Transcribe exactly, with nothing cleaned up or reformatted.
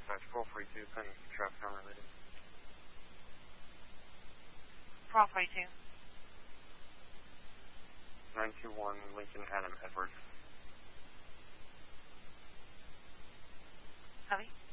dispatch four forty-two, pending traffic unrelated. four forty-two. nine two one, Lincoln Adam Edwards. Copy.